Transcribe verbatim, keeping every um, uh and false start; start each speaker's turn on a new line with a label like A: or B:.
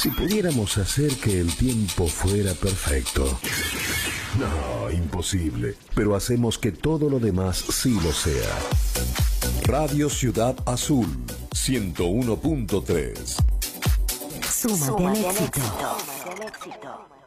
A: Si pudiéramos hacer que el tiempo fuera perfecto. No, imposible. Pero hacemos que todo lo demás sí lo sea. Radio Ciudad Azul, ciento uno punto tres.
B: Súmate al éxito.